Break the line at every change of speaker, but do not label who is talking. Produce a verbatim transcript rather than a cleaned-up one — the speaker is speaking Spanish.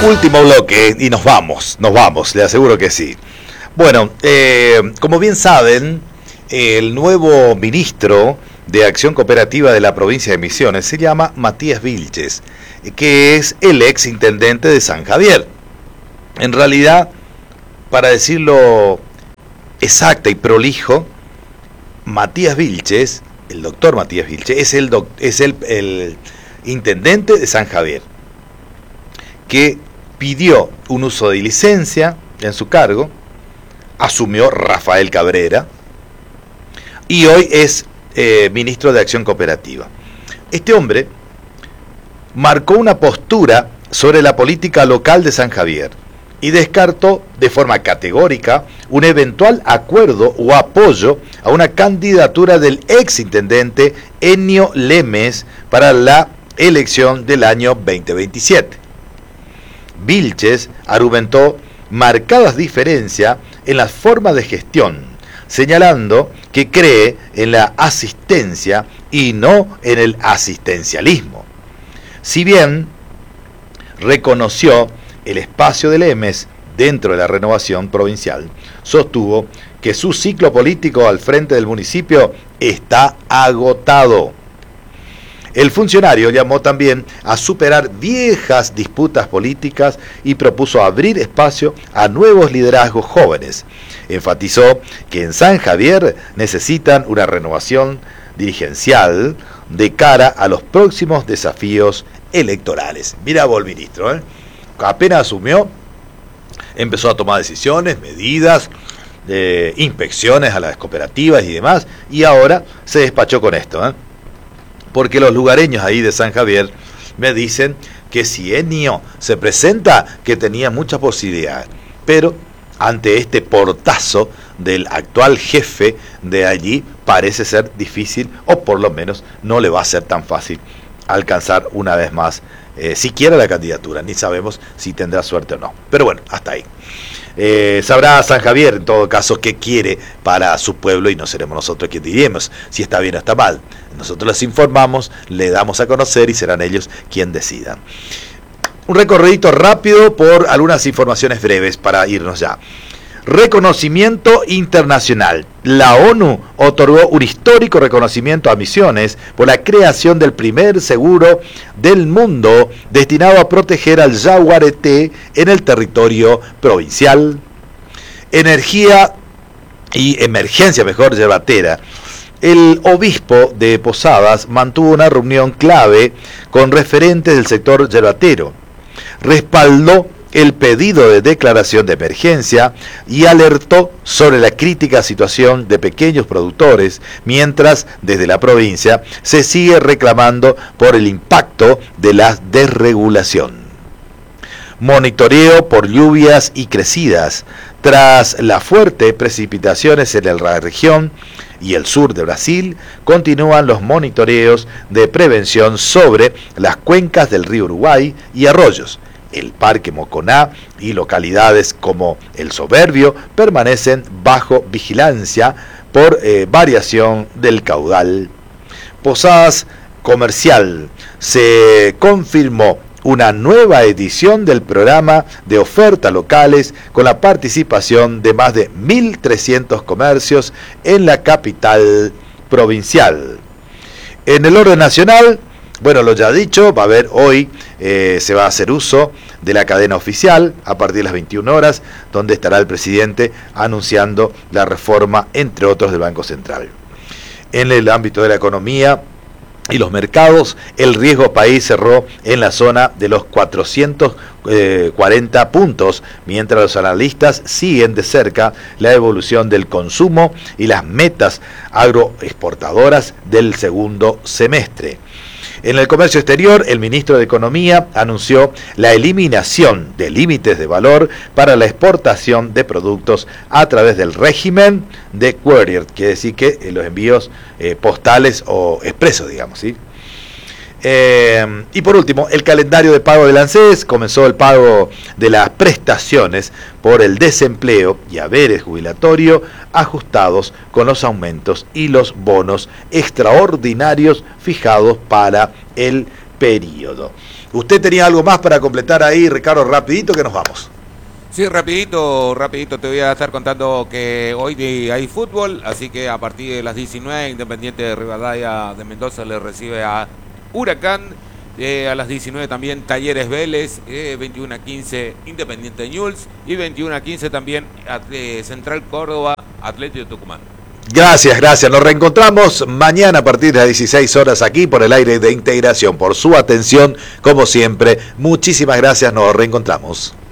Último bloque y nos vamos, nos vamos, le aseguro que sí. Bueno, eh, como bien saben, el nuevo ministro de Acción Cooperativa de la provincia de Misiones se llama Matías Vilches, que es el ex intendente de San Javier. En realidad, para decirlo exacta y prolijo, Matías Vilches, el doctor Matías Vilches, es el, doc, es el, el intendente de San Javier, que pidió un uso de licencia en su cargo, asumió Rafael Cabrera y hoy es eh, ministro de Acción Cooperativa. Este hombre marcó una postura sobre la política local de San Javier y descartó de forma categórica un eventual acuerdo o apoyo a una candidatura del ex intendente Ennio Lemes para la elección del año veinte veintisiete. Vilches argumentó marcadas diferencias en las formas de gestión, señalando que cree en la asistencia y no en el asistencialismo. Si bien reconoció el espacio de Lemes dentro de la renovación provincial, sostuvo que su ciclo político al frente del municipio está agotado. El funcionario llamó también a superar viejas disputas políticas y propuso abrir espacio a nuevos liderazgos jóvenes. Enfatizó que en San Javier necesitan una renovación dirigencial de cara a los próximos desafíos electorales. Mira vos, el ministro, ¿eh? Apenas asumió, empezó a tomar decisiones, medidas, eh, inspecciones a las cooperativas y demás, y ahora se despachó con esto, ¿eh? Porque los lugareños ahí de San Javier me dicen que si Ennio se presenta, que tenía muchas posibilidades, pero ante este portazo del actual jefe de allí parece ser difícil, o por lo menos no le va a ser tan fácil alcanzar una vez más eh, siquiera la candidatura, ni sabemos si tendrá suerte o no, pero bueno, hasta ahí. Eh, sabrá San Javier en todo caso qué quiere para su pueblo y no seremos nosotros quienes diremos si está bien o está mal. Nosotros les informamos, le damos a conocer y serán ellos quienes decidan. Un recorridito rápido por algunas informaciones breves para irnos ya. Reconocimiento internacional. La ONU otorgó un histórico reconocimiento a Misiones por la creación del primer seguro del mundo destinado a proteger al yaguareté en el territorio provincial. Energía y emergencia, mejor, yerbatera. El obispo de Posadas mantuvo una reunión clave con referentes del sector yerbatero. Respaldó el pedido de declaración de emergencia y alertó sobre la crítica situación de pequeños productores, mientras desde la provincia se sigue reclamando por el impacto de la desregulación. Monitoreo por lluvias y crecidas. Tras las fuertes precipitaciones en la región y el sur de Brasil, continúan los monitoreos de prevención sobre las cuencas del río Uruguay y arroyos. El Parque Moconá y localidades como El Soberbio permanecen bajo vigilancia por eh, variación del caudal. Posadas Comercial. Se confirmó una nueva edición del programa de ofertas locales con la participación de más de mil trescientos comercios en la capital provincial. En el orden nacional, bueno, lo ya dicho, va a haber hoy, eh, se va a hacer uso de la cadena oficial a partir de las veintiuna horas, donde estará el presidente anunciando la reforma, entre otros, del Banco Central. En el ámbito de la economía y los mercados, el riesgo país cerró en la zona de los cuatrocientos cuarenta puntos, mientras los analistas siguen de cerca la evolución del consumo y las metas agroexportadoras del segundo semestre. En el comercio exterior, el ministro de Economía anunció la eliminación de límites de valor para la exportación de productos a través del régimen de courier, quiere decir que eh, los envíos eh, postales o expresos, digamos, ¿sí? Eh, y por último, el calendario de pago del ANSES. Comenzó el pago de las prestaciones por el desempleo y haberes jubilatorio ajustados con los aumentos y los bonos extraordinarios fijados para el periodo. ¿Usted tenía algo más para completar ahí, Ricardo, rapidito que nos vamos?
Sí, rapidito, rapidito te voy a estar contando que hoy hay fútbol, así que a partir de las diecinueve, Independiente de Rivadavia de Mendoza le recibe a Huracán. Eh, a las diecinueve también Talleres Vélez, eh, veintiuno a quince Independiente Newell's y veintiuno a quince también eh, Central Córdoba, Atlético Tucumán.
Gracias, gracias. Nos reencontramos mañana a partir de las dieciséis horas aquí por el aire de Integración. Por su atención, como siempre, muchísimas gracias. Nos reencontramos.